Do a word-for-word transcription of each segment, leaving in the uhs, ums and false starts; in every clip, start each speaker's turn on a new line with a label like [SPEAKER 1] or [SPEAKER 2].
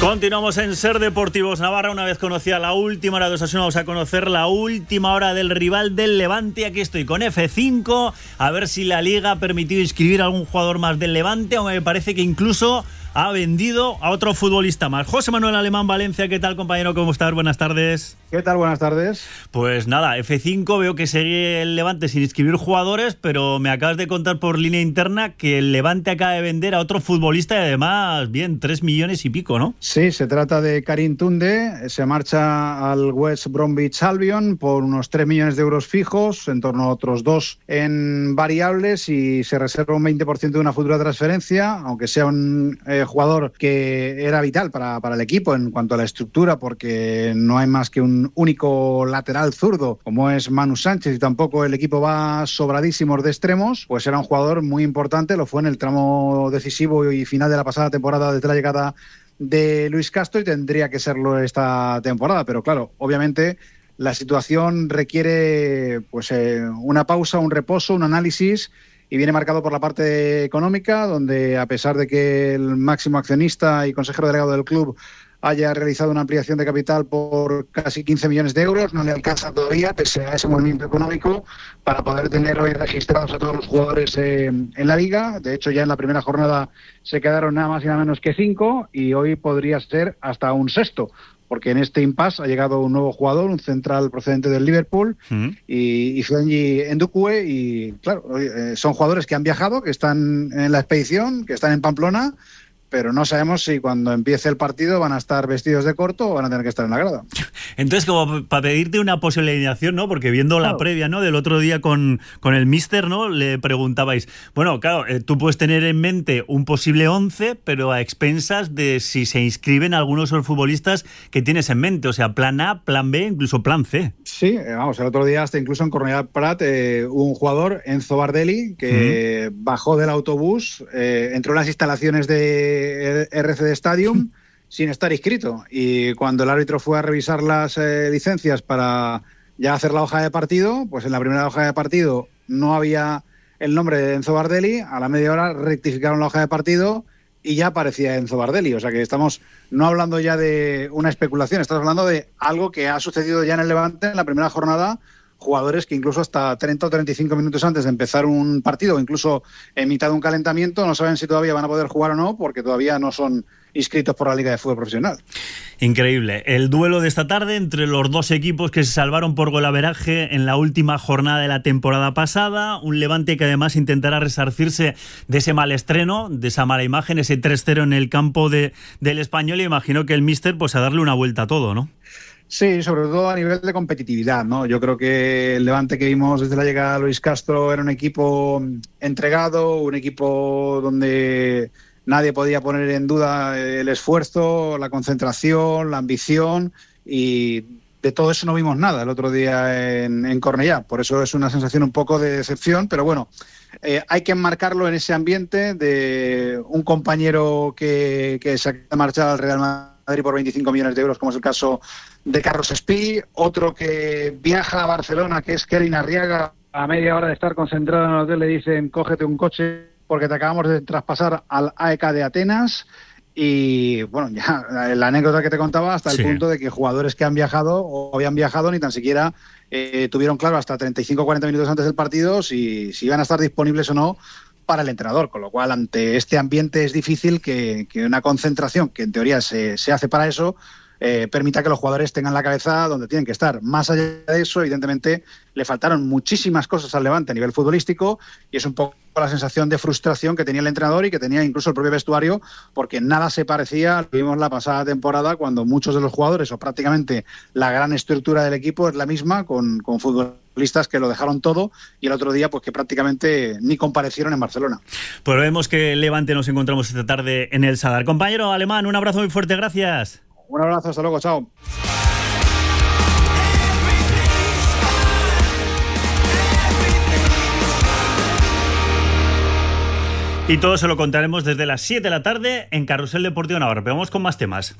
[SPEAKER 1] Continuamos en Ser Deportivos Navarra. Una vez conocida la última hora de Osasuna, vamos a conocer la última hora del rival del Levante. Aquí estoy con F cinco, a ver si la Liga ha permitido inscribir a algún jugador más del Levante, o me parece que incluso ha vendido a otro futbolista más. José Manuel Alemán Valencia, ¿qué tal, compañero? ¿Cómo estás? Buenas tardes.
[SPEAKER 2] ¿Qué tal? Buenas tardes.
[SPEAKER 1] Pues nada, F cinco, veo que sigue el Levante sin inscribir jugadores, pero me acabas de contar por línea interna que el Levante acaba de vender a otro futbolista y además, bien, tres millones y pico, ¿no?
[SPEAKER 2] Sí, se trata de Karim Tunde, se marcha al West Bromwich Albion por unos tres millones de euros fijos, en torno a otros dos en variables, y se reserva un veinte por ciento de una futura transferencia, aunque sea un eh, jugador que era vital para, para el equipo en cuanto a la estructura, porque no hay más que un único lateral zurdo como es Manu Sánchez, y tampoco el equipo va sobradísimos de extremos. Pues era un jugador muy importante, lo fue en el tramo decisivo y final de la pasada temporada desde la llegada de Luis Castro, y tendría que serlo esta temporada, pero claro, obviamente la situación requiere pues eh, una pausa, un reposo, un análisis, y viene marcado por la parte económica, donde a pesar de que el máximo accionista y consejero delegado del club haya realizado una ampliación de capital por casi quince millones de euros, no le alcanza todavía, pese a ese movimiento económico, para poder tener hoy registrados a todos los jugadores eh, en la Liga. De hecho, ya en la primera jornada se quedaron nada más y nada menos que cinco, y hoy podría ser hasta un sexto, porque en este impasse ha llegado un nuevo jugador, un central procedente del Liverpool, mm. y, y Frenji Ndukwe, y claro, eh, son jugadores que han viajado, que están en la expedición, que están en Pamplona, pero no sabemos si cuando empiece el partido van a estar vestidos de corto o van a tener que estar en la grada.
[SPEAKER 1] Entonces, como para pedirte una posible alineación, ¿no? Porque viendo claro. la previa, ¿no?, del otro día con, con el míster, ¿no?, le preguntabais, bueno, claro, eh, tú puedes tener en mente un posible once, pero a expensas de si se inscriben algunos de los futbolistas que tienes en mente, o sea, plan A, plan B, incluso plan C.
[SPEAKER 2] Sí, vamos, el otro día hasta incluso en Cornellà Prat eh, hubo un jugador, Enzo Bardelli, que uh-huh. bajó del autobús, eh, entró en las instalaciones de R C D Stadium sin estar inscrito, y cuando el árbitro fue a revisar las eh, licencias para ya hacer la hoja de partido, pues en la primera hoja de partido no había el nombre de Enzo Bardelli, a la media hora rectificaron la hoja de partido y ya aparecía Enzo Bardelli. O sea que estamos no hablando ya de una especulación, estamos hablando de algo que ha sucedido ya en el Levante en la primera jornada. Jugadores que incluso hasta treinta o treinta y cinco minutos antes de empezar un partido, incluso en mitad de un calentamiento, no saben si todavía van a poder jugar o no, porque todavía no son inscritos por la Liga de Fútbol Profesional.
[SPEAKER 1] Increíble. El duelo de esta tarde entre los dos equipos que se salvaron por golaveraje en la última jornada de la temporada pasada. Un Levante que además intentará resarcirse de ese mal estreno, de esa mala imagen, ese tres cero en el campo de, del Español, y imagino que el míster pues a darle una vuelta a todo, ¿no?
[SPEAKER 2] Sí, sobre todo a nivel de competitividad, ¿no? Yo creo que el Levante que vimos desde la llegada de Luis Castro era un equipo entregado, un equipo donde nadie podía poner en duda el esfuerzo, la concentración, la ambición, y de todo eso no vimos nada el otro día en, en Cornellà. Por eso es una sensación un poco de decepción, pero bueno, eh, hay que enmarcarlo en ese ambiente de un compañero que, que se ha marchado al Real Madrid por veinticinco millones de euros, como es el caso de Carlos Espí, otro que viaja a Barcelona, que es Kerin Arriaga. A media hora de estar concentrado en el hotel le dicen cógete un coche porque te acabamos de traspasar al A E K de Atenas. Y bueno, ya la anécdota que te contaba, hasta el sí. punto de que jugadores que han viajado o habían viajado ni tan siquiera eh, tuvieron claro hasta treinta y cinco o cuarenta minutos antes del partido si, si iban a estar disponibles o no para el entrenador, con lo cual ante este ambiente es difícil que, que una concentración, que en teoría se, se hace para eso, eh, permita que los jugadores tengan la cabeza donde tienen que estar. Más allá de eso, evidentemente, le faltaron muchísimas cosas al Levante a nivel futbolístico, y es un poco la sensación de frustración que tenía el entrenador y que tenía incluso el propio vestuario, porque nada se parecía a lo que vimos la pasada temporada, cuando muchos de los jugadores, o prácticamente la gran estructura del equipo es la misma, con, con futbolistas que lo dejaron todo, y el otro día pues que prácticamente ni comparecieron en Barcelona.
[SPEAKER 1] Pues vemos que el Levante nos encontramos esta tarde en el Sadar. Compañero Alemán, un abrazo muy fuerte, gracias.
[SPEAKER 2] Un abrazo, hasta luego, chao.
[SPEAKER 1] Y todo se lo contaremos desde las siete de la tarde en Carrusel Deportivo Navarra. Pero vamos con más temas.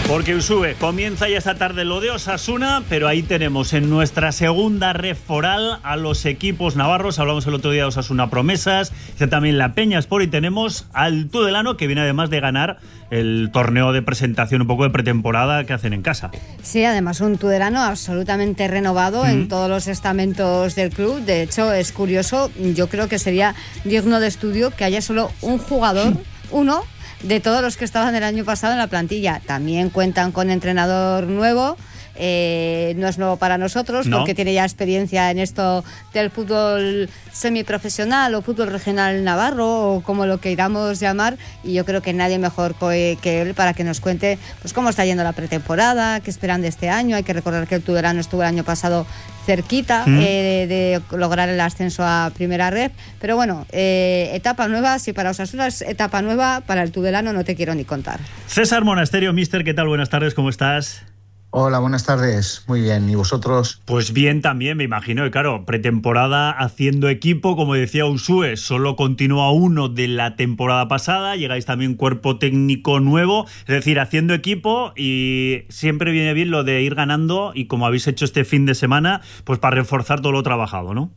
[SPEAKER 1] Porque Usue comienza ya esta tarde lo de Osasuna, pero ahí tenemos en nuestra segunda red foral a los equipos navarros. Hablamos el otro día de Osasuna Promesas, también la Peña Sport, y tenemos al Tudelano, que viene además de ganar el torneo de presentación, un poco de pretemporada que hacen en casa.
[SPEAKER 3] Sí, además un Tudelano absolutamente renovado mm. en todos los estamentos del club. De hecho, es curioso, yo creo que sería digno de estudio que haya solo un jugador, uno, de todos los que estaban el año pasado en la plantilla. También cuentan con entrenador nuevo. Eh, no es nuevo para nosotros, no, porque tiene ya experiencia en esto del fútbol semiprofesional o fútbol regional navarro, o como lo queramos llamar, y yo creo que nadie mejor que él para que nos cuente pues cómo está yendo la pretemporada, qué esperan de este año. Hay que recordar que el Tudelano estuvo el año pasado cerquita mm. eh, de lograr el ascenso a Primera Ref, pero bueno, eh, etapa nueva. Si para Osasuna es etapa nueva, para el Tudelano no te quiero ni contar.
[SPEAKER 1] César Monasterio, mister, ¿qué tal? Buenas tardes, ¿cómo estás?
[SPEAKER 4] Hola, buenas tardes. Muy bien. ¿Y vosotros?
[SPEAKER 1] Pues bien también, me imagino. Y claro, pretemporada haciendo equipo, como decía Usue, solo continúa uno de la temporada pasada. Llegáis también cuerpo técnico nuevo, es decir, haciendo equipo, y siempre viene bien lo de ir ganando, y como habéis hecho este fin de semana, pues para reforzar todo lo trabajado, ¿no?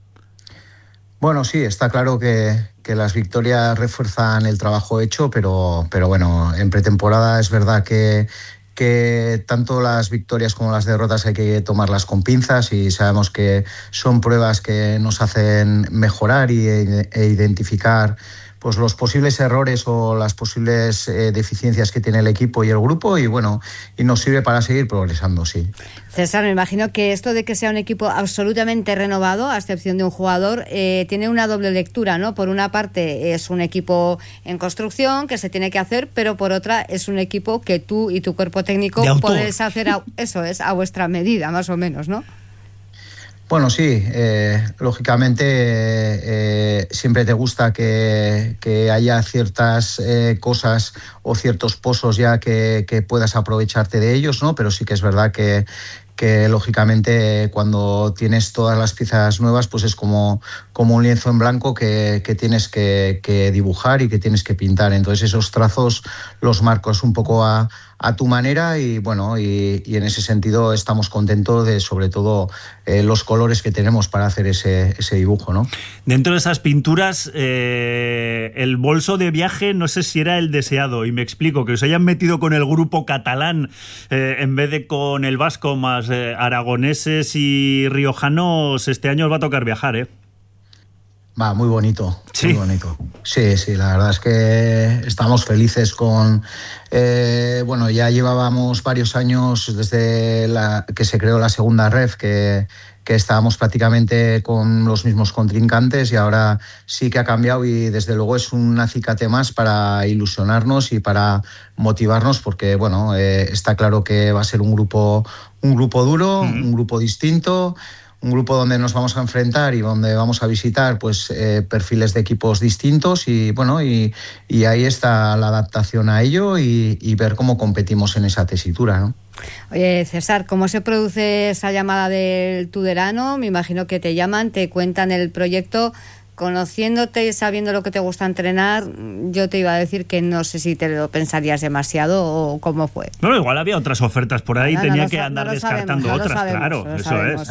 [SPEAKER 4] Bueno, sí, está claro que, que las victorias refuerzan el trabajo hecho, pero, pero bueno, en pretemporada es verdad que que tanto las victorias como las derrotas hay que tomarlas con pinzas, y sabemos que son pruebas que nos hacen mejorar y, e identificar pues los posibles errores o las posibles eh, deficiencias que tiene el equipo y el grupo, y bueno, y nos sirve para seguir progresando, sí.
[SPEAKER 3] César, me imagino que esto de que sea un equipo absolutamente renovado, a excepción de un jugador, eh, tiene una doble lectura, ¿no? Por una parte es un equipo en construcción que se tiene que hacer, pero por otra es un equipo que tú y tu cuerpo técnico podéis hacer, a, eso es, a vuestra medida, más o menos, ¿no?
[SPEAKER 4] Bueno, sí, eh, lógicamente eh, siempre te gusta que, que haya ciertas eh, cosas o ciertos pozos ya que, que puedas aprovecharte de ellos, ¿no? Pero sí que es verdad que, que lógicamente cuando tienes todas las piezas nuevas, pues es como, como un lienzo en blanco que, que tienes que, que dibujar y que tienes que pintar. Entonces esos trazos los marcos un poco a, a tu manera, y bueno, y, y en ese sentido estamos contentos de, sobre todo, eh, los colores que tenemos para hacer ese, ese dibujo, ¿no?
[SPEAKER 1] Dentro de esas pinturas, eh, el bolso de viaje no sé si era el deseado, y me explico, que os hayan metido con el grupo catalán eh, en vez de con el vasco, más eh, aragoneses y riojanos. Este año os va a tocar viajar, ¿eh?
[SPEAKER 4] Va, muy bonito,
[SPEAKER 1] ¿Sí?
[SPEAKER 4] muy bonito. Sí, sí, la verdad es que estamos felices con... Eh, bueno, ya llevábamos varios años desde la, que se creó la segunda ref, que, que estábamos prácticamente con los mismos contrincantes, y ahora sí que ha cambiado, y desde luego es un acicate más para ilusionarnos y para motivarnos, porque bueno, eh, está claro que va a ser un grupo, un grupo duro, mm. un grupo distinto, un grupo donde nos vamos a enfrentar y donde vamos a visitar pues eh, perfiles de equipos distintos, y bueno, y, y ahí está la adaptación a ello, y, y ver cómo competimos en esa tesitura, ¿no?
[SPEAKER 3] Oye, César, ¿cómo se produce esa llamada del Tudelano? Me imagino que te llaman, te cuentan el proyecto. Conociéndote y sabiendo lo que te gusta entrenar, yo te iba a decir que no sé si te lo pensarías demasiado o cómo fue.
[SPEAKER 1] No, igual había otras ofertas por ahí, no, tenía no que andar no descartando
[SPEAKER 3] sabemos,
[SPEAKER 1] otras,
[SPEAKER 3] sabemos,
[SPEAKER 1] claro, eso
[SPEAKER 3] sabemos.
[SPEAKER 1] es.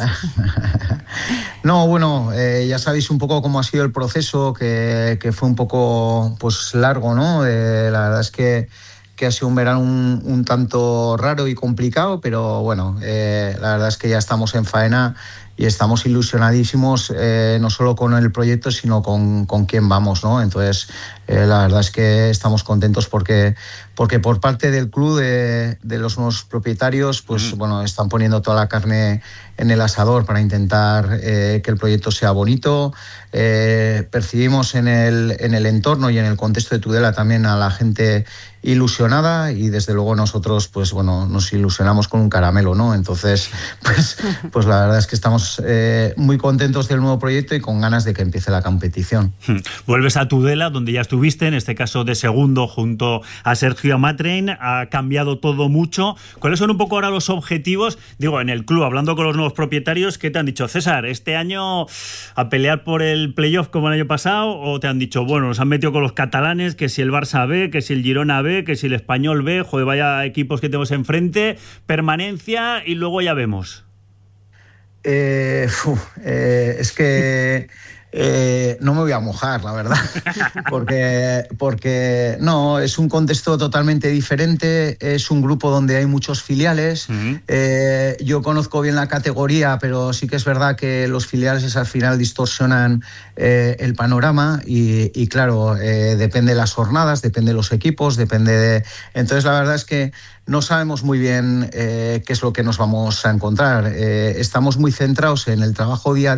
[SPEAKER 4] No, bueno, eh, ya sabéis un poco cómo ha sido el proceso, que, que fue un poco pues largo, ¿no? Eh, la verdad es que que ha sido un verano un, un tanto raro y complicado, pero bueno, eh, la verdad es que ya estamos en faena y estamos ilusionadísimos, eh, no solo con el proyecto, sino con, con quién vamos, ¿no? Entonces, eh, la verdad es que estamos contentos porque, porque por parte del club, de, de los nuevos propietarios, pues mm. bueno, están poniendo toda la carne en el asador para intentar eh, que el proyecto sea bonito. Eh, percibimos en el, en el entorno y en el contexto de Tudela también a la gente ilusionada, y desde luego nosotros pues bueno nos ilusionamos con un caramelo, ¿no? Entonces pues, pues la verdad es que estamos estamos eh, muy contentos del nuevo proyecto y con ganas de que empiece la competición.
[SPEAKER 1] Vuelves a Tudela, donde ya estuviste, en este caso de segundo junto a Sergio Amatrein. Ha cambiado todo mucho. ¿Cuáles son un poco ahora los objetivos? Digo, en el club, hablando con los nuevos propietarios, ¿qué te han dicho? César, ¿este año a pelear por el playoff como el año pasado? ¿O te han dicho, bueno, nos han metido con los catalanes, que si el Barça B, que si el Girona B, que si el Español B, joder, vaya equipos que tenemos enfrente, permanencia y luego ya vemos?
[SPEAKER 4] Eh, uf, eh, es que eh, no me voy a mojar, la verdad, porque, porque no, es un contexto totalmente diferente, es un grupo donde hay muchos filiales. Uh-huh. eh, yo conozco bien la categoría, pero sí que es verdad que los filiales al final distorsionan eh, el panorama y, y claro, eh, depende de las jornadas, depende de los equipos, depende de... Entonces la verdad es que no sabemos muy bien eh, qué es lo que nos vamos a encontrar. Eh, estamos muy centrados en el trabajo día a día.